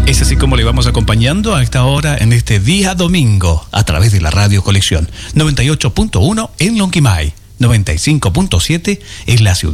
Es así como le vamos acompañando a esta hora en este día domingo a través de la Radio Colección 98.1 en Lonquimay, 95.7 en la ciudad